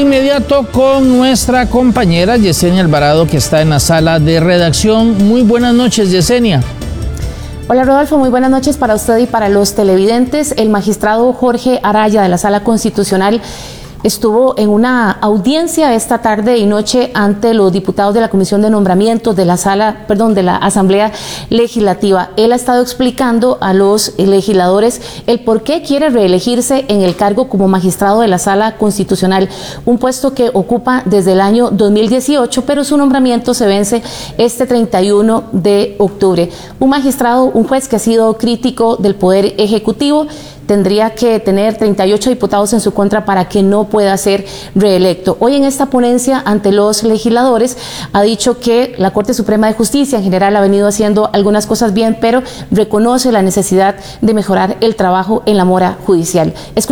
de inmediato con nuestra compañera Yesenia Alvarado, que está en la sala de redacción. Muy buenas noches, Yesenia. Hola Rodolfo, muy buenas noches para usted y para los televidentes. El magistrado Jorge Araya de la Sala Constitucional estuvo en una audiencia esta tarde y noche ante los diputados de la Comisión de Nombramientos de la Asamblea Legislativa. Él ha estado explicando a los legisladores el por qué quiere reelegirse en el cargo como magistrado de la Sala Constitucional, un puesto que ocupa desde el año 2018, pero su nombramiento se vence este 31 de octubre. Un magistrado, un juez que ha sido crítico del Poder Ejecutivo, tendría que tener 38 diputados en su contra para que no pueda ser reelecto. Hoy en esta ponencia ante los legisladores ha dicho que la Corte Suprema de Justicia en general ha venido haciendo algunas cosas bien, pero reconoce la necesidad de mejorar el trabajo en la mora judicial.